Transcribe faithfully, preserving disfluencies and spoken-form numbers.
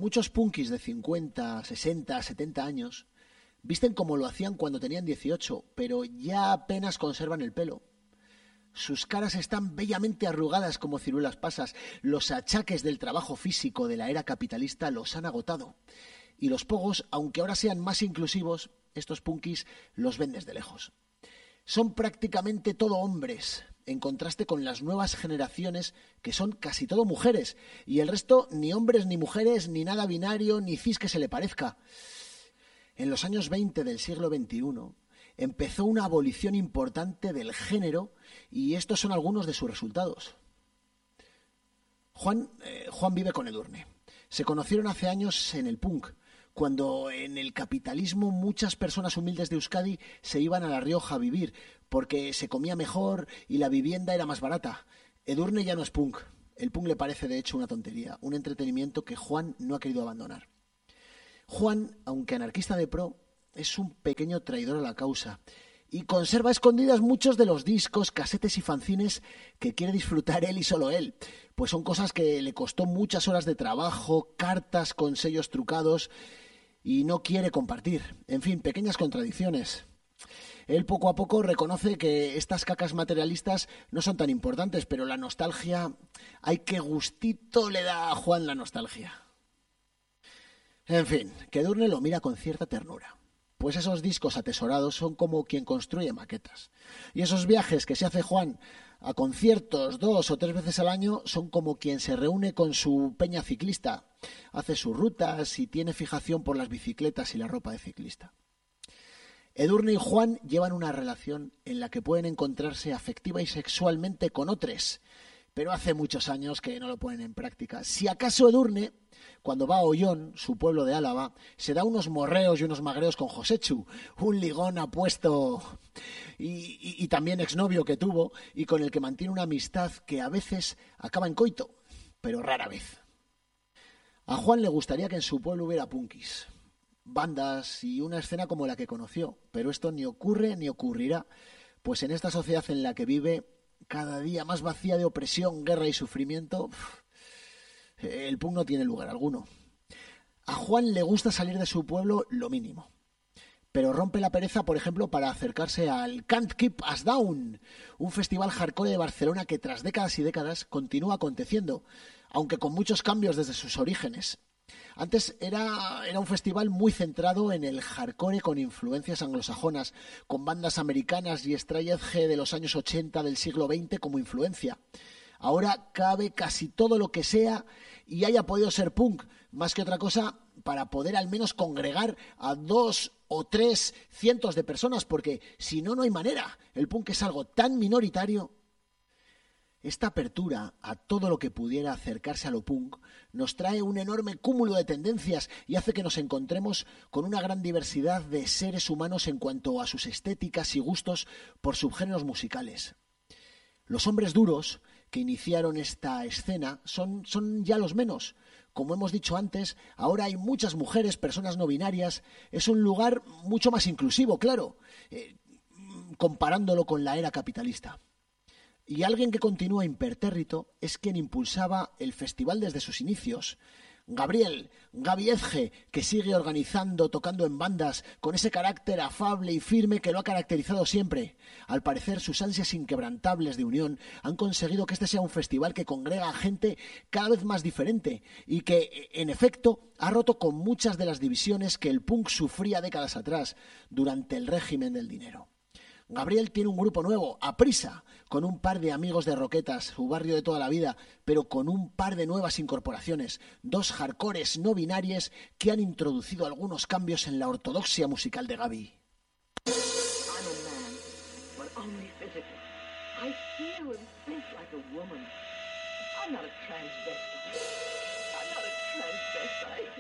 Muchos punkis de cincuenta, sesenta, setenta años visten como lo hacían cuando tenían dieciocho, pero ya apenas conservan el pelo. Sus caras están bellamente arrugadas como ciruelas pasas. Los achaques del trabajo físico de la era capitalista los han agotado. Y los pogos, aunque ahora sean más inclusivos, estos punkis los ven desde lejos. Son prácticamente todo hombres, en contraste con las nuevas generaciones que son casi todo mujeres, y el resto ni hombres ni mujeres, ni nada binario, ni cis que se le parezca. En los años veinte del siglo veintiuno empezó una abolición importante del género y estos son algunos de sus resultados. Juan, eh, Juan vive con Edurne. Se conocieron hace años en el punk, cuando en el capitalismo muchas personas humildes de Euskadi se iban a La Rioja a vivir porque se comía mejor y la vivienda era más barata. Edurne ya no es punk. El punk le parece de hecho una tontería, un entretenimiento que Juan no ha querido abandonar. Juan, aunque anarquista de pro, es un pequeño traidor a la causa y conserva a escondidas muchos de los discos, casetes y fanzines que quiere disfrutar él y solo él, pues son cosas que le costó muchas horas de trabajo, cartas con sellos trucados y no quiere compartir. En fin, pequeñas contradicciones. Él poco a poco reconoce que estas cacas materialistas no son tan importantes, pero la nostalgia, ay, qué gustito le da a Juan la nostalgia. En fin, que Edurne lo mira con cierta ternura, pues esos discos atesorados son como quien construye maquetas. Y esos viajes que se hace Juan a conciertos dos o tres veces al año son como quien se reúne con su peña ciclista, hace sus rutas y tiene fijación por las bicicletas y la ropa de ciclista. Edurne y Juan llevan una relación en la que pueden encontrarse afectiva y sexualmente con otros, pero hace muchos años que no lo ponen en práctica. Si acaso Edurne, cuando va a Ollón, su pueblo de Álava, se da unos morreos y unos magreos con Josechu, un ligón apuesto y, y, y también exnovio que tuvo y con el que mantiene una amistad que a veces acaba en coito, pero rara vez. A Juan le gustaría que en su pueblo hubiera punkis, bandas y una escena como la que conoció, pero esto ni ocurre ni ocurrirá, pues en esta sociedad en la que vive, cada día más vacía de opresión, guerra y sufrimiento, el punk no tiene lugar alguno. A Juan le gusta salir de su pueblo lo mínimo, pero rompe la pereza, por ejemplo, para acercarse al Can't Keep Us Down, un festival hardcore de Barcelona que tras décadas y décadas continúa aconteciendo, aunque con muchos cambios desde sus orígenes. Antes era, era un festival muy centrado en el hardcore con influencias anglosajonas, con bandas americanas y straight edge de los años ochenta del siglo veinte como influencia. Ahora cabe casi todo lo que sea y haya podido ser punk, más que otra cosa, para poder al menos congregar a dos o tres cientos de personas, porque si no, no hay manera. El punk es algo tan minoritario. Esta apertura a todo lo que pudiera acercarse a lo punk nos trae un enorme cúmulo de tendencias y hace que nos encontremos con una gran diversidad de seres humanos en cuanto a sus estéticas y gustos por subgéneros musicales. Los hombres duros que iniciaron esta escena son, son ya los menos. Como hemos dicho antes, ahora hay muchas mujeres, personas no binarias. Es un lugar mucho más inclusivo, claro, eh, comparándolo con la era capitalista. Y alguien que continúa impertérrito es quien impulsaba el festival desde sus inicios. Gabriel, Gabi Ezge, que sigue organizando, tocando en bandas, con ese carácter afable y firme que lo ha caracterizado siempre. Al parecer, sus ansias inquebrantables de unión han conseguido que este sea un festival que congrega a gente cada vez más diferente y que, en efecto, ha roto con muchas de las divisiones que el punk sufría décadas atrás, durante el régimen del dinero. Gabriel tiene un grupo nuevo, Aprisa, con un par de amigos de Roquetas, su barrio de toda la vida, pero con un par de nuevas incorporaciones, dos hardcores no binarias que han introducido algunos cambios en la ortodoxia musical de Gabi. I'm a man, but only physically. I feel and think like a woman. I'm not a transvestite. I'm not a transvestite.